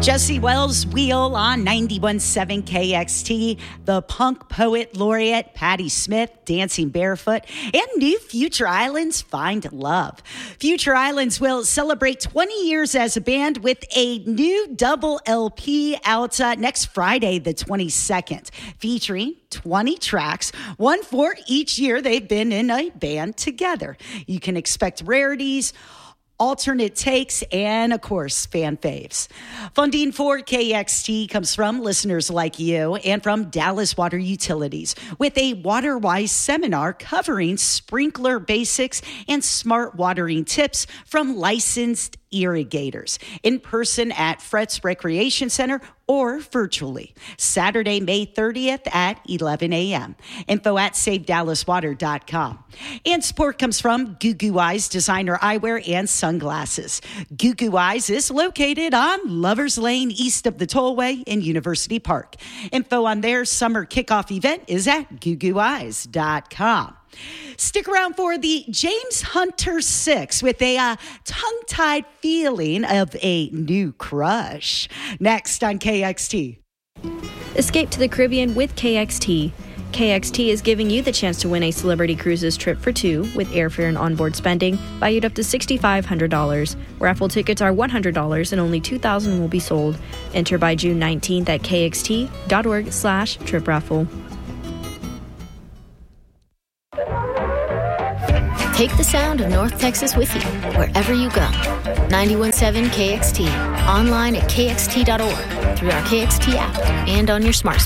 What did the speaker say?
Jesse Wells Wheel on 91.7 KXT. The punk poet laureate Patti Smith, Dancing Barefoot, and new Future Islands Find Love. Future Islands will celebrate 20 years as a band with a new double LP out next Friday, the 22nd, featuring 20 tracks, one for each year they've been in a band together. You can expect rarities, alternate takes, and, of course, fan faves. Funding for KXT comes from listeners like you and from Dallas Water Utilities with a WaterWise seminar covering sprinkler basics and smart watering tips from licensed irrigators in person at Fretz Recreation Center or virtually Saturday, May 30th at 11 a.m. Info at SaveDallasWater.com. And support comes from Goo Goo Eyes Designer Eyewear and Sunglasses. Goo Goo Eyes is located on Lovers Lane east of the Tollway in University Park. Info on their summer kickoff event is at GooGooEyes.com. Stick around for the James Hunter 6 with a tongue-tied feeling of a new crush. Next on KXT. Escape to the Caribbean with KXT. KXT is giving you the chance to win a Celebrity Cruises trip for two with airfare and onboard spending valued up to $6,500. Raffle tickets are $100 and only 2,000 will be sold. Enter by June 19th at kxt.org/trip raffle. Take the sound of North Texas with you, wherever you go. 91.7 KXT, online at kxt.org, through our KXT app, and on your smart